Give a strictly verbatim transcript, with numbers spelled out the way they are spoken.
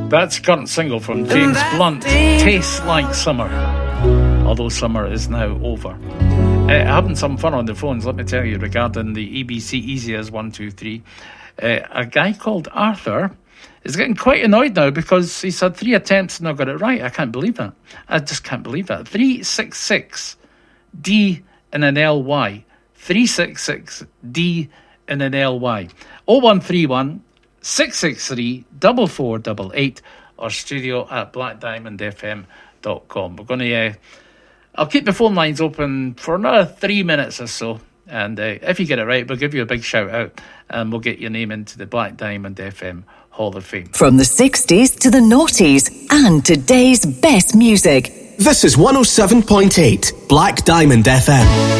That's current single from James Blunt, Tastes Like Summer. Although summer is now over. Uh, having some fun on the phones, let me tell you, regarding the E B C Easy as one two three. Uh, a guy called Arthur is getting quite annoyed now because he's had three attempts and not got it right. I can't believe that. I just can't believe that. three six six D and an L Y. three six six D and an L Y. oh one three one six six three four four eight eight or studio at black diamond f m dot com. We're going to... Uh, I'll keep the phone lines open for another three minutes or so. And uh, if you get it right, we'll give you a big shout out and we'll get your name into the Black Diamond F M Hall of Fame. From the sixties to the noughties and today's best music. This is one oh seven point eight Black Diamond F M.